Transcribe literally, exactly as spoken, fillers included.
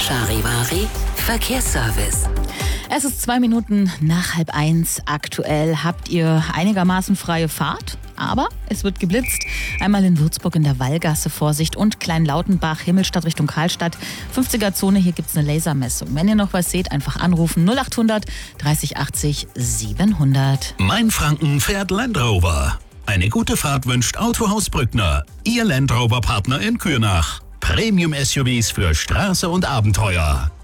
Charivari Verkehrsservice. Es ist zwei Minuten nach halb eins. Aktuell habt ihr einigermaßen freie Fahrt, aber es wird geblitzt. Einmal in Würzburg in der Wallgasse, Vorsicht, und Kleinlautenbach, Himmelstadt Richtung Karlstadt. fünfziger-Zone, hier gibt es eine Lasermessung. Wenn ihr noch was seht, einfach anrufen. null achthundert dreißig achtzig siebenhundert. Mainfranken fährt Land Rover. Eine gute Fahrt wünscht Autohaus Brückner. Ihr Land Rover Partner in Kürnach. Premium-S U Vs für Straße und Abenteuer.